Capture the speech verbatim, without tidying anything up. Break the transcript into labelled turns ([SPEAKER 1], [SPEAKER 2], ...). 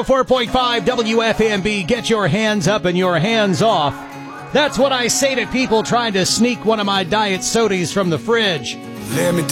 [SPEAKER 1] oh four point five W F M B. Get your hands up and your hands off. That's what I say to people trying to sneak one of my diet sodas from the fridge.
[SPEAKER 2] Let me